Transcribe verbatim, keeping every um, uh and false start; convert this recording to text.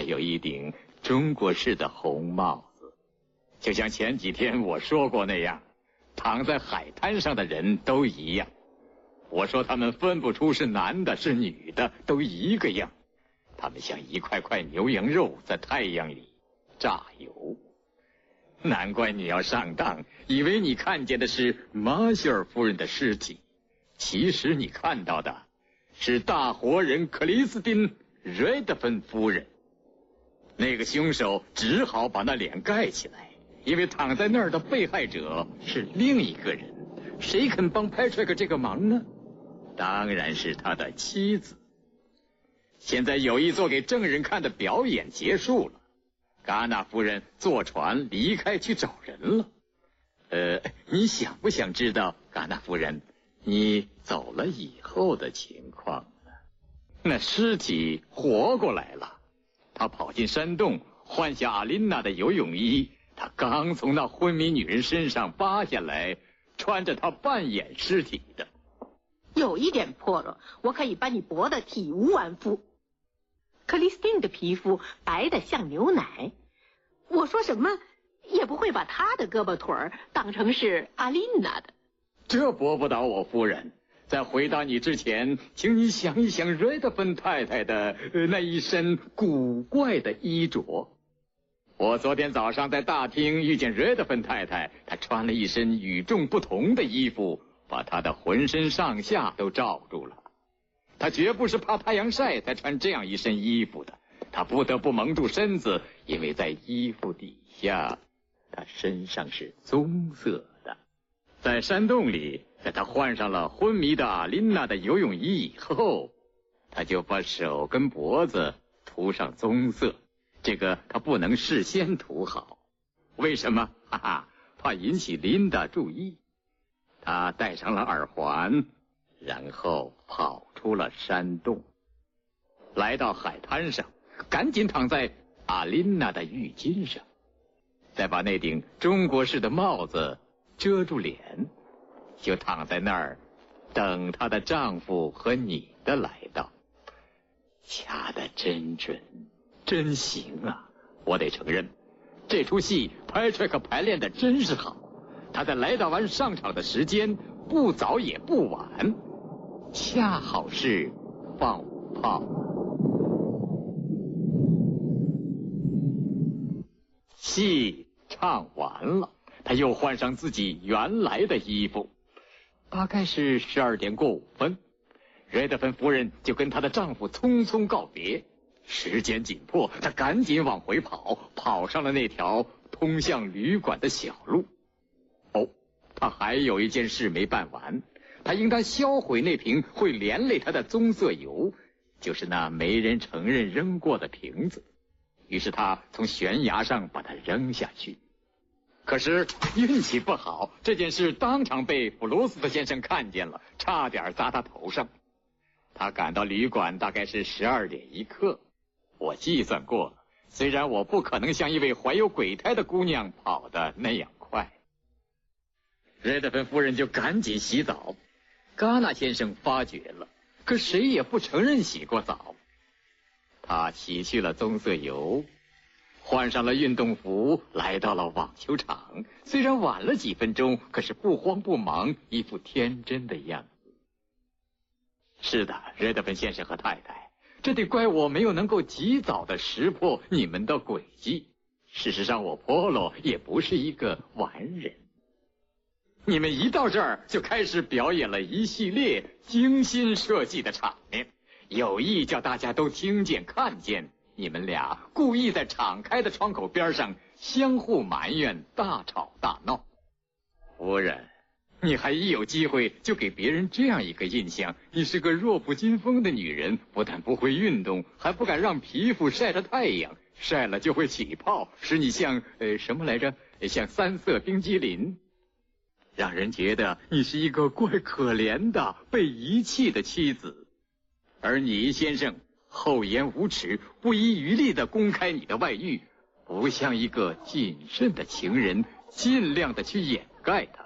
有一顶中国式的红帽子，就像前几天我说过那样，躺在海滩上的人都一样。我说他们分不出是男的是女的，都一个样。他们像一块块牛羊肉在太阳里榨油。难怪你要上当，以为你看见的是马歇尔夫人的尸体，其实你看到的是大活人克里斯汀·瑞德芬夫人。那个凶手只好把那脸盖起来，因为躺在那儿的被害者是另一个人。谁肯帮 Patrick 这个忙呢？当然是他的妻子。现在有意做给证人看的表演结束了，戛纳夫人坐船离开去找人了。呃，你想不想知道，戛纳夫人，你走了以后的情况呢？那尸体活过来了，他跑进山洞，换下阿琳娜的游泳衣，他刚从那昏迷女人身上扒下来，穿着她扮演尸体的。 有一点破了，我可以把你驳得体无完肤。克里斯汀的皮肤白得像牛奶，我说什么也不会把她的胳膊腿儿当成是阿琳娜的。 这驳不倒我夫人。在回答你之前，请你想一想瑞德芬太太的、呃、那一身古怪的衣着。我昨天早上在大厅遇见瑞德芬太太，她穿了一身与众不同的衣服，把她的浑身上下都罩住了。她绝不是怕太阳晒才穿这样一身衣服的，她不得不蒙住身子，因为在衣服底下，她身上是棕色的。在山洞里，在她换上了昏迷的阿琳娜的游泳衣以后，她就把手跟脖子涂上棕色。这个她不能事先涂好，为什么？哈哈，怕引起琳达注意。她戴上了耳环，然后跑出了山洞，来到海滩上，赶紧躺在阿琳娜的浴巾上，再把那顶中国式的帽子遮住脸，就躺在那儿等她的丈夫和你的来到。掐得真准，真行啊！我得承认，这出戏 Patrick 排练的真是好。他在来到完上场的时间不早也不晚，恰好是放午炮。戏唱完了，他又换上自己原来的衣服。大概是十二点过五分，瑞德芬夫人就跟她的丈夫匆匆告别。时间紧迫，她赶紧往回跑，跑上了那条通向旅馆的小路。哦，她还有一件事没办完，她应当销毁那瓶会连累她的棕色油，就是那没人承认扔过的瓶子。于是她从悬崖上把它扔下去。可是运气不好，这件事当场被弗罗斯特先生看见了，差点砸他头上。他赶到旅馆大概是十二点一刻，我计算过了，虽然我不可能像一位怀有鬼胎的姑娘跑得那样快。瑞德芬夫人就赶紧洗澡，戛纳先生发觉了，可谁也不承认洗过澡。他洗去了棕色油，换上了运动服，来到了网球场。虽然晚了几分钟，可是不慌不忙，一副天真的样子。是的，瑞德芬先生和太太，这得怪我没有能够及早的识破你们的诡计。事实上，我波罗也不是一个完人。你们一到这儿就开始表演了一系列精心设计的场面，有意叫大家都听见看见你们俩故意在敞开的窗口边上相互埋怨，大吵大闹。夫人，你还一有机会就给别人这样一个印象，你是个弱不禁风的女人，不但不会运动，还不敢让皮肤晒着太阳，晒了就会起泡，使你像呃什么来着，像三色冰激凌，让人觉得你是一个怪可怜的被遗弃的妻子。而你先生厚颜无耻，不遗余力地公开你的外遇，不像一个谨慎的情人，尽量地去掩盖它。